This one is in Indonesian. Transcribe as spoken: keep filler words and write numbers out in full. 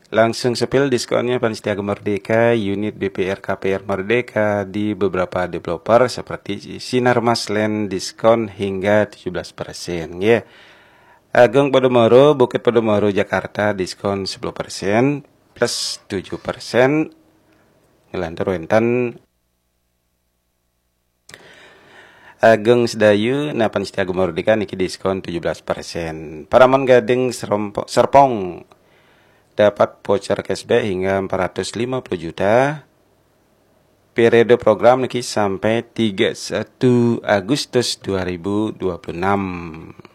Langsung sepil diskonnya Panitiaga Merdeka, unit B P R K P R Merdeka di beberapa developer seperti Sinarmas Land diskon hingga tujuh belas persen ya. Agung Podomoro, Bukit Podomoro Jakarta diskon sepuluh persen plus tujuh persen. Ngelantur wenten Agung Sedayu, na Panitiaga Merdeka niki diskon tujuh belas persen. Paramon Gading Serompo, Serpong dapat voucher cashback hingga empat ratus lima puluh juta. Periode program niki sampai tiga puluh satu Agustus dua ribu dua puluh enam.